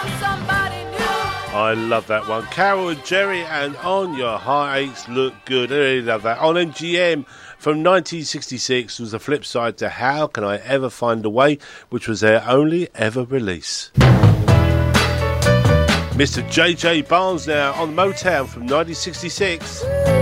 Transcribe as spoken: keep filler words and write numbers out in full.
I love that one. Carol and Jerry and On Your Heartaches Look Good. I really love that. On M G M from nineteen sixty-six was the flip side to How Can I Ever Find a Way, which was their only ever release. Mister J J Barnes now on Motown from nineteen sixty-six.